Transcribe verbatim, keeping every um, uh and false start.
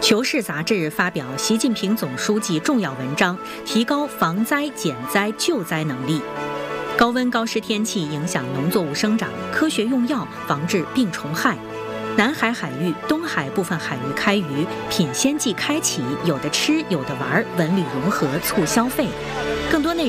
求是杂志发表习近平总书记重要文章，提高防灾减灾救灾能力。高温高湿天气影响农作物生长，科学用药防治病虫害。南海海域、东海部分海域开渔，品鲜季开启，有的吃有的玩，文旅融合促消费。更多内容